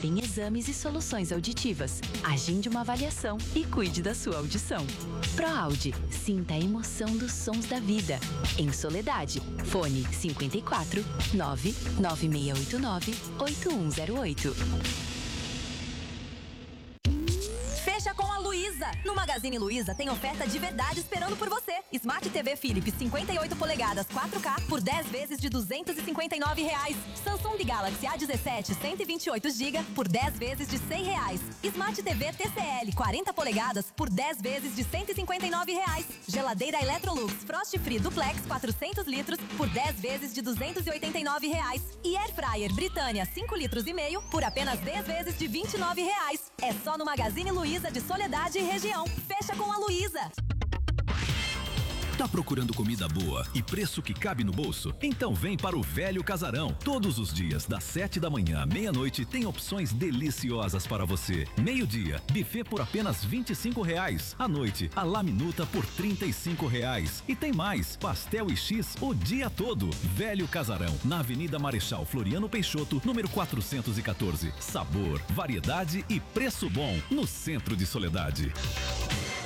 tem exames e soluções auditivas. Agende uma avaliação e cuide da sua audição. ProAudio, sinta a emoção dos sons da vida. Em Soledade, fone 54 99689 8108. Fecha com a Luiza. No Magazine Luiza tem oferta de verdade esperando por você. Smart TV Philips 58 polegadas 4K por 10 vezes de R$ 259. Samsung Galaxy A17 128 GB por 10 vezes de R$ 100. Smart TV TCL 40 polegadas por 10 vezes de R$ 159. Geladeira Electrolux Frost Free Duplex 400 litros por 10 vezes de R$ 289. E Air Fryer Britânia 5 litros e meio por apenas 10 vezes de R$ 29. É só no Magazine Luiza de Soledade e região. Fecha com a Luiza. Tá procurando comida boa e preço que cabe no bolso? Então vem para o Velho Casarão. Todos os dias, das 7 da manhã à meia-noite, tem opções deliciosas para você. Meio-dia, buffet por apenas R$ 25. À noite, a laminuta por R$ 35. E tem mais, pastel e X o dia todo. Velho Casarão, na Avenida Marechal Floriano Peixoto, número 414. Sabor, variedade e preço bom, no centro de Soledade.